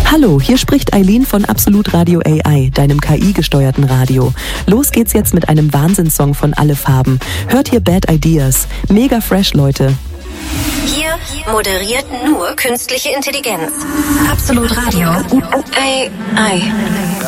Hallo, hier spricht Eileen von Absolut Radio AI, deinem KI-gesteuerten Radio. Los geht's jetzt mit einem Wahnsinnssong von Alle Farben. Hört hier Bad Ideas. Mega fresh, Leute. Hier moderiert nur künstliche Intelligenz. Absolut Radio AI.